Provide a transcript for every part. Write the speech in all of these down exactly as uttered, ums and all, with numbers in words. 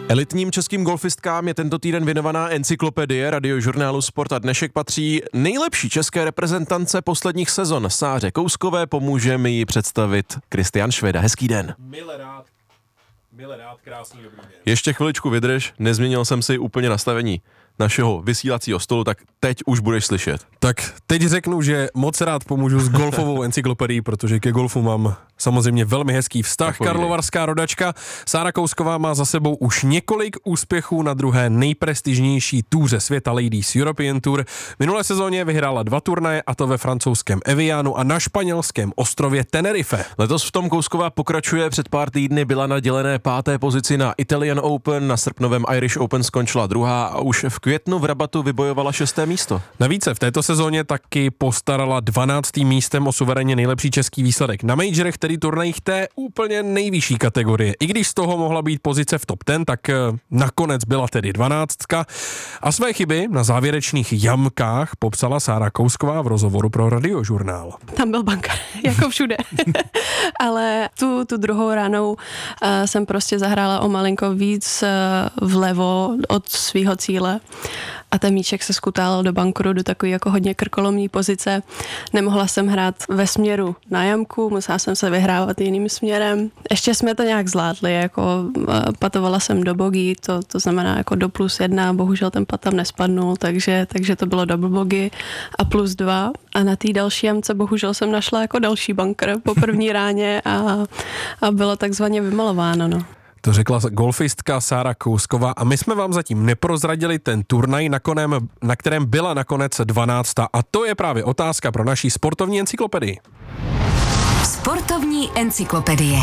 Elitním českým golfistkám je tento týden věnovaná encyklopedie Radiožurnálu Sport a dnešek patří nejlepší české reprezentance posledních sezon. Sáře Kouskové pomůže mi ji představit Kristian Šveda. Hezký den. Mile rád, mile rád, krásný dobrý den. Ještě chviličku vydrž, nezměnil jsem si úplně nastavení našeho vysílacího stolu, tak teď už budeš slyšet. Tak teď řeknu, že moc rád pomůžu s golfovou encyklopedií, protože ke golfu mám samozřejmě velmi hezký vztah. Karlovarská rodačka Sára Kousková má za sebou už několik úspěchů na druhé nejprestižnější túře světa Ladies European Tour. Minulé sezóně vyhrála dva turnaje, a to ve francouzském Evianu a na španělském ostrově Tenerife. Letos v tom Kousková pokračuje, před pár týdny byla na dělené páté pozici na Italian Open, na srpnovém Irish Open skončila druhá a už v květnu v Rabatu vybojovala šesté místo. Navíc v této sezóně taky postarala dvanáctým místem o suverénně nejlepší český výsledek na majorech, tedy turnajích té úplně nejvyšší kategorie. I když z toho mohla být pozice v top deset, tak nakonec byla tedy dvanáctka. A své chyby na závěrečných jamkách popsala Sára Kousková v rozhovoru pro Radiožurnál. Tam byl bankar, jako všude. Ale tu, tu druhou ranou uh, jsem prostě zahrála o malinko víc uh, vlevo od svého cíle. A ten míček se skutálel do bankru, do takové jako hodně krkolomní pozice. Nemohla jsem hrát ve směru na jamku, musela jsem se vyhrávat jiným směrem. Ještě jsme to nějak zvládli, jako patovala jsem do bogy, to, to znamená jako do plus jedna, bohužel ten pat tam nespadnul, takže, takže to bylo double bogy a plus dva. A na té další jamce bohužel jsem našla jako další bankr po první ráně a, a bylo takzvaně vymalováno, no. To řekla golfistka Sára Kousková a my jsme vám zatím neprozradili ten turnaj, na, konem, na kterém byla nakonec dvanáctá. A to je právě otázka pro naší sportovní encyklopedii. Sportovní encyklopedie.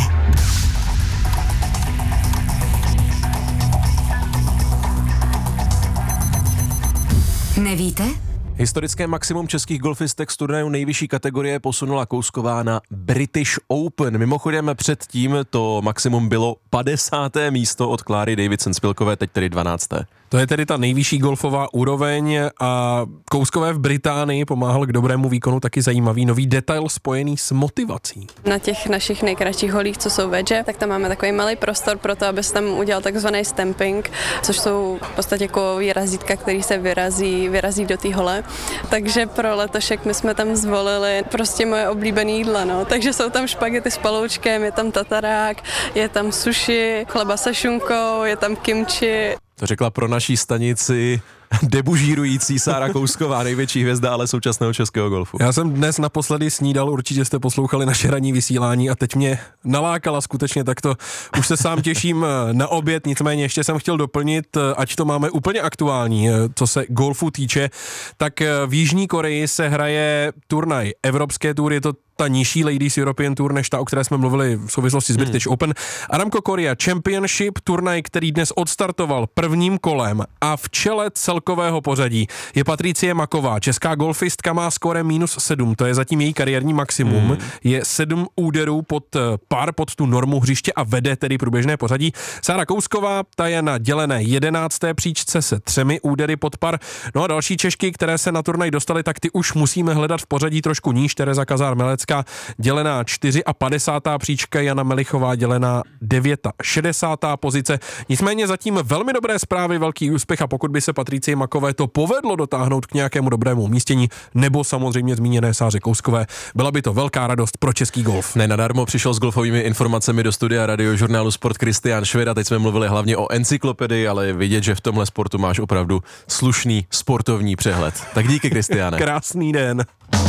Nevíte? Historické maximum českých golfistek z turnaju nejvyšší kategorie posunula Kousková na British Open. Mimochodem předtím to maximum bylo padesáté místo od Kláry Davidson-Spilkové, teď tedy dvanácté. To je tedy ta nejvyšší golfová úroveň a Kouskové v Británii pomáhal k dobrému výkonu taky zajímavý nový detail spojený s motivací. Na těch našich nejkratších holích, co jsou wedge, tak tam máme takový malý prostor pro to, aby se tam udělal takzvaný stamping, což jsou v podstatě kovový razítka, který se vyrazí, vyrazí do té hole. Takže pro letošek my jsme tam zvolili prostě moje oblíbené jídla, no. Takže jsou tam špagety s paloučkem, je tam tatarák, je tam sushi, chleba se šunkou, je tam kimchi. To řekla pro naší stanici debužírující Sára Kousková, největší hvězda ale současného českého golfu. Já jsem dnes naposledy snídal, určitě jste poslouchali naše ranní vysílání a teď mě nalákala skutečně takto. Už se sám těším na oběd, nicméně ještě jsem chtěl doplnit, ať to máme úplně aktuální, co se golfu týče, tak v Jižní Koreji se hraje turnaj Evropské tury, je to ta nižší Ladies European Tour, než ta, o které jsme mluvili v souvislosti s British hmm. Open. Aramco Korea Championship, turnaj, který dnes odstartoval prvním kolem a v čele celkového pořadí je Patricie Maková. Česká golfistka má skóre minus sedm, to je zatím její kariérní maximum. Hmm. Je sedm úderů pod par, pod tu normu hřiště a vede tedy průběžné pořadí. Sára Kousková, ta je na dělené jedenácté příčce se třemi údery pod par. No a další Češky, které se na turnaj dostaly, tak ty už musíme hledat v pořadí trošku níž. Tereza Kazár-Melecká dělená padesátá čtvrtá příčka, Jana Melichová dělená šedesátá devátá pozice. Nicméně zatím velmi dobré zprávy, velký úspěch a pokud by se Patricii Makové to povedlo dotáhnout k nějakému dobrému umístění, nebo samozřejmě zmíněné Sáře Kouskové, byla by to velká radost pro český golf. Ne nadarmo přišel s golfovými informacemi do studia Radiožurnálu Sport Kristian Šveda. Teď jsme mluvili hlavně o encyklopedii, ale je vidět, že v tomhle sportu máš opravdu slušný sportovní přehled. Tak díky, Kristiane. Krásný den.